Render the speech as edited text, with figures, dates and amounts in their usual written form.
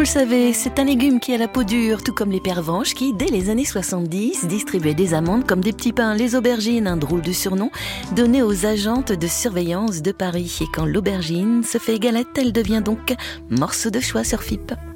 le savez, c'est un légume qui a la peau dure, tout comme les pervenches qui, dès les années 70, distribuaient des amandes comme des petits pains. Les aubergines, un drôle de surnom, donné aux agentes de surveillance de Paris. Et quand l'aubergine se fait galette, elle devient donc morceau de choix sur FIP.